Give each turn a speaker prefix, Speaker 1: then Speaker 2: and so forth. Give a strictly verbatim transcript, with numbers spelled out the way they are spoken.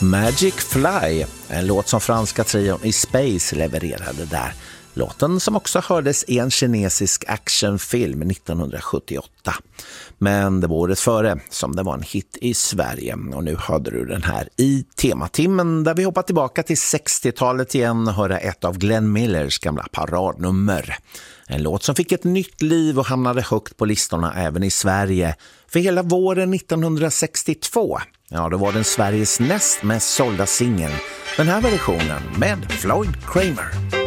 Speaker 1: Magic Fly, en låt som franska trion i Space levererade där. Låten som också hördes i en kinesisk actionfilm nittonhundrasjuttioåtta. Men det var året före som det var en hit i Sverige. Och nu hörde du den här i tematimmen där vi hoppar tillbaka till sextiotalet igen och höra ett av Glenn Millers gamla paradnummer. En låt som fick ett nytt liv och hamnade högt på listorna även i Sverige. För hela våren nittonhundrasextiotvå, ja då var den Sveriges näst mest sålda singel. Den här versionen med Floyd Kramer.